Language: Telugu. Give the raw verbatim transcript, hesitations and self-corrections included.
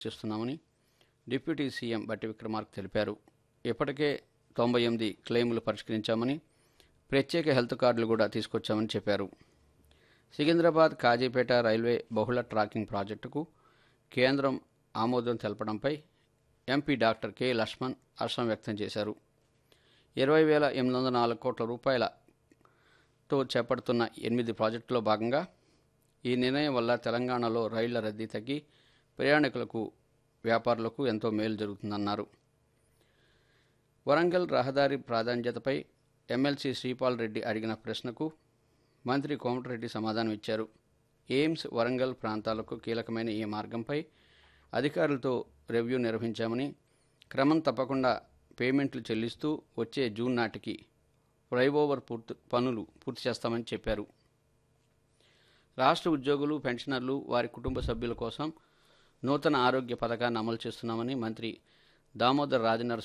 చేస్తున్నామని డిప్యూటీ సీఎం బట్టి విక్రమార్క తెలిపారు. ఇప్పటికే తొంభై ఎనిమిది క్లెయిములు పరిష్కరించామని, ప్రత్యేక హెల్త్ కార్డులు కూడా తీసుకొచ్చామని చెప్పారు. సికింద్రాబాద్ కాజీపేట రైల్వే బహుళ ట్రాకింగ్ ప్రాజెక్టుకు కేంద్రం ఆమోదం తెలపడంపై ఎంపీ డాక్టర్ కె లక్ష్మణ్ హర్షం వ్యక్తం చేశారు. ఇరవై వేల ఎనిమిది వందల నాలుగు కోట్ల రూపాయలతో చేపడుతున్న ఎనిమిది ప్రాజెక్టులో భాగంగా ఈ నిర్ణయం వల్ల తెలంగాణలో రైళ్ల రద్దీ తగ్గి ప్రయాణికులకు, వ్యాపారులకు ఎంతో మేలు జరుగుతుందన్నారు. వరంగల్ రహదారి ప్రాధాన్యతపై ఎమ్మెల్సీ శ్రీపాల్ రెడ్డి అడిగిన ప్రశ్నకు మంత్రి కోమటిరెడ్డి సమాధానం ఇచ్చారు. ఎయిమ్స్ వరంగల్ ప్రాంతాలకు కీలకమైన ఈ మార్గంపై అధికారులతో రివ్యూ నిర్వహించామని, క్రమం తప్పకుండా పేమెంట్లు చెల్లిస్తూ వచ్చే జూన్ నాటికి ఫ్లైఓవర్ పూర్తి పనులు పూర్తి చేస్తామని చెప్పారు. రాష్ట్ర ఉద్యోగులు, పెన్షనర్లు, వారి కుటుంబ సభ్యుల కోసం నూతన ఆరోగ్య పథకాన్ని అమలు చేస్తున్నామని మంత్రి దామోదర్ రాజనరసింహ